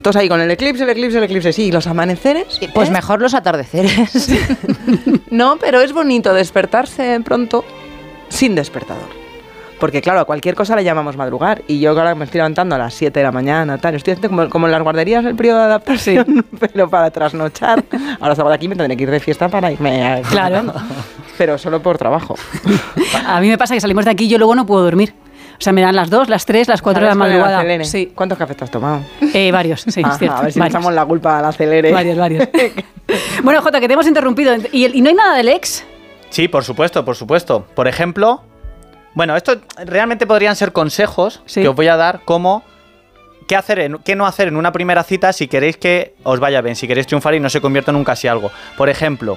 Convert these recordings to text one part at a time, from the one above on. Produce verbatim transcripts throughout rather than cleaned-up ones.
Todos ahí con el eclipse, el eclipse, el eclipse, sí, ¿y los amaneceres? Pues ¿eh? mejor los atardeceres. No, pero es bonito despertarse pronto sin despertador. Porque claro, a cualquier cosa le llamamos madrugar. Y yo ahora me estoy levantando a las siete de la mañana, tal. Estoy haciendo como, como en las guarderías el periodo de adaptación, sí. Pero para trasnochar. Ahora salgo de aquí y me tendré que ir de fiesta para irme a... Claro. Pero solo por trabajo. A mí me pasa que salimos de aquí y yo luego no puedo dormir. O sea, me dan las dos, las tres, las cuatro de la madrugada. Sí. ¿Cuántos cafés te has tomado? Eh, varios, sí, Ajá, es cierto. A ver si varios. le echamos la culpa al acelere. Varios, varios. Bueno, Jota, que te hemos interrumpido. ¿Y, el, ¿Y no hay nada del ex? Sí, por supuesto, por supuesto. Por ejemplo... Bueno, esto realmente podrían ser consejos sí. que os voy a dar como qué hacer, en, qué no hacer en una primera cita si queréis que os vaya bien, si queréis triunfar y no se convierta en un casi algo. Por ejemplo,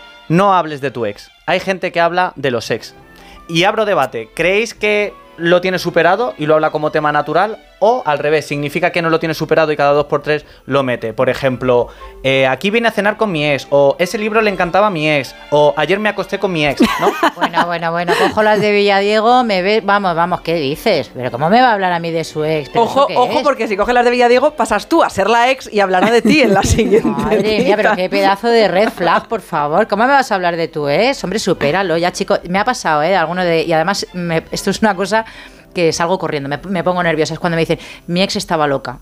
no hables de tu ex. Hay gente que habla de los ex. Y abro debate. ¿Creéis que lo tiene superado y lo habla como tema natural? O al revés, significa que no lo tiene superado y cada dos por tres lo mete. Por ejemplo, eh, aquí vine a cenar con mi ex, o ese libro le encantaba a mi ex, o ayer me acosté con mi ex, ¿no? Bueno, bueno, bueno, cojo las de Villadiego, me ves, vamos, vamos, ¿qué dices? Pero ¿cómo me va a hablar a mí de su ex? Ojo, ojo, es? Porque si coges las de Villadiego, pasas tú a ser la ex y hablará de ti en la siguiente. Madre mía, pero qué pedazo de red flag, por favor. ¿Cómo me vas a hablar de tu ex? Hombre, supéralo, ya, chico. Me ha pasado, ¿eh? Alguno de... Y además, me, esto es una cosa... que salgo corriendo, me, me pongo nerviosa, es cuando me dicen, mi ex estaba loca.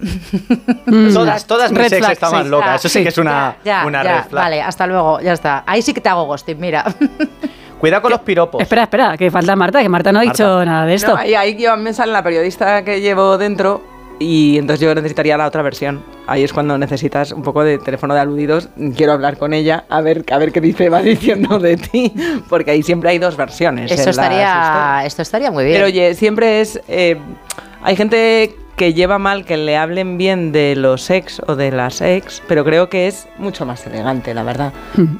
Mm. Todas, todas mis ex estaban sí, locas, eso sí, sí que es una, ya, ya, una ya, red flag. Vale, hasta luego, ya está. Ahí sí que te hago ghosting, mira. Cuidado con los piropos. Espera, espera, que falta Marta, que Marta no ha Marta. dicho nada de esto. No, ahí, ahí yo me sale la periodista que llevo dentro y entonces yo necesitaría la otra versión. Ahí es cuando necesitas un poco de teléfono de aludidos. Quiero hablar con ella, a ver, a ver qué dice, va diciendo de ti, porque ahí siempre hay dos versiones. Esto, estaría, esto estaría muy bien. Pero oye, siempre es... Eh, hay gente que lleva mal que le hablen bien de los ex o de las ex, pero creo que es mucho más elegante, la verdad.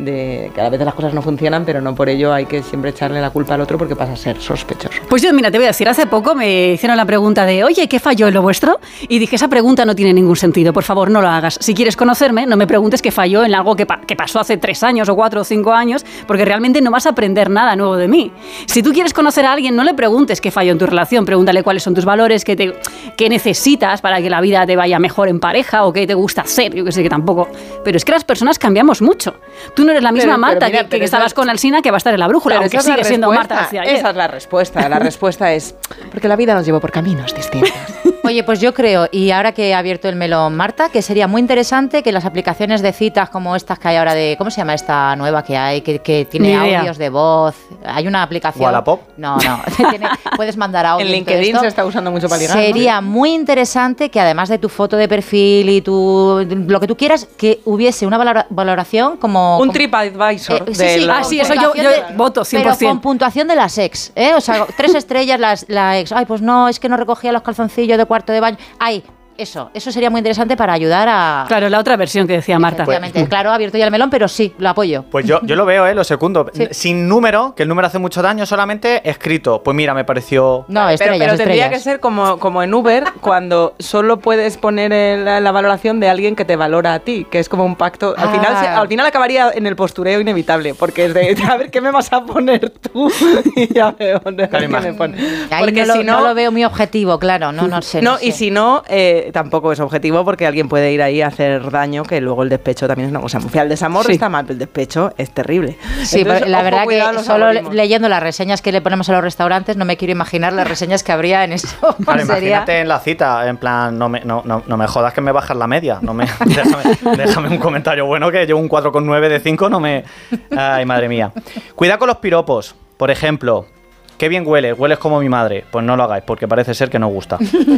De que a veces las cosas no funcionan, pero no por ello hay que siempre echarle la culpa al otro porque pasa a ser sospechoso. Pues yo, mira, te voy a decir, hace poco me hicieron la pregunta de, oye, ¿qué falló en lo vuestro? Y dije, esa pregunta no tiene ningún sentido, por favor, no lo hagas. Si quieres conocerme, no me preguntes qué falló en algo que, pa- que pasó hace tres años o cuatro o cinco años, porque realmente no vas a aprender nada nuevo de mí. Si tú quieres conocer a alguien, no le preguntes qué falló en tu relación, pregúntale cuáles son tus valores, qué, te, qué necesitas para que la vida te vaya mejor en pareja o qué te gusta hacer, yo que sé que tampoco. Pero es que las personas cambiamos mucho. Tú no eres la misma pero, Marta pero mira, que, que estabas es... con Alsina que va a estar en la brújula, pero aunque sigue siendo Marta García. Esa es la respuesta. La respuesta es porque la vida nos llevó por caminos distintos. Oye, pues yo creo, y ahora que ha abierto el melón Marta, que sería muy interesante que las aplicaciones de citas como estas que hay ahora de... ¿Cómo se llama esta nueva que hay? Que, que tiene audios de voz. Hay una aplicación... ¿Wallapop? No, no. Tiene, puedes mandar audio. En LinkedIn se está usando mucho para ligar. Sería ¿no? muy interesante que además de tu foto de perfil y tu lo que tú quieras, que hubiese una valora, valoración como... Un como, TripAdvisor. Eh, sí, sí, la, ah, sí, eso yo, yo de, voto cien por ciento. Pero con puntuación de las ex, ¿eh? O sea, tres estrellas las, la ex. Ay, pues no, es que no recogía los calzoncillos de cuarto de baño. Ay, eso, eso sería muy interesante para ayudar a... Claro, la otra versión que decía Marta. Efectivamente, pues, claro, ha abierto ya el melón, pero sí, lo apoyo. Pues yo, yo lo veo, ¿eh? Lo secundo. Sí. Sin número, que el número hace mucho daño, solamente escrito. Pues mira, me pareció... No, estrellas, pero, pero tendría estrellas. que ser como, como en Uber, cuando solo puedes poner el, la valoración de alguien que te valora a ti, que es como un pacto. Al, ah. final, al final acabaría en el postureo inevitable, porque es de, a ver, ¿qué me vas a poner tú? Y ya veo dónde me pone. Porque no, si no, no lo veo muy objetivo, claro, no, no sé. No, no sé. Y si no, eh, tampoco es objetivo, porque alguien puede ir ahí a hacer daño, que luego el despecho también es una cosa muy fea. El desamor sí. está mal, pero el despecho es terrible. Sí, Entonces, la verdad que solo algoritmos. leyendo las reseñas que le ponemos a los restaurantes, no me quiero imaginar las reseñas que habría en eso. Claro, imagínate en la cita, en plan, no me, no, no, no me jodas que me bajas la media. No me, déjame, déjame un comentario bueno, que llevo un cuatro coma nueve de cinco, no me... Ay, madre mía. Cuidado con los piropos. Por ejemplo... Qué bien hueles, hueles como mi madre. Pues no lo hagáis, porque parece ser que no gusta.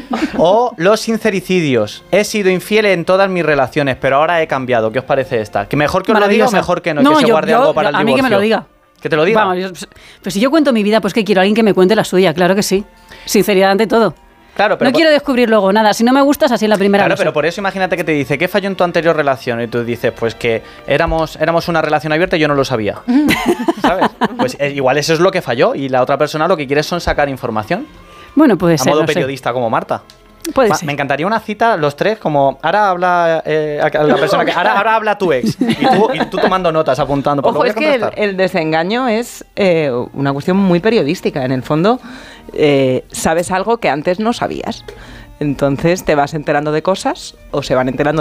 O los sincericidios. He sido infiel en todas mis relaciones, pero ahora he cambiado. ¿Qué os parece esta? ¿Que mejor que os lo diga o mejor que no? no que se yo, guarde yo, algo para el a divorcio. A mí que me lo diga. ¿Que te lo diga? Vamos, yo, pues si yo cuento mi vida, pues que quiero a alguien que me cuente la suya. Claro que sí. Sinceridad ante todo. Claro, pero no por... quiero descubrir luego nada. Si no me gustas, así en la primera Claro, noche. pero por eso imagínate que te dice, ¿qué falló en tu anterior relación? Y tú dices, pues que éramos, éramos una relación abierta y yo no lo sabía. ¿Sabes? Pues eh, igual eso es lo que falló y la otra persona lo que quiere son sacar información. Bueno, puede a ser. A modo no periodista sé. como Marta. Puede Ma, ser. Me encantaría una cita, los tres, como ahora habla eh, la persona que ahora, ahora habla tu ex y tú, y tú tomando notas, apuntando. Ojo, es que el, el desengaño es eh, una cuestión muy periodística. En el fondo, eh, sabes algo que antes no sabías. Entonces te vas enterando de cosas o se van enterando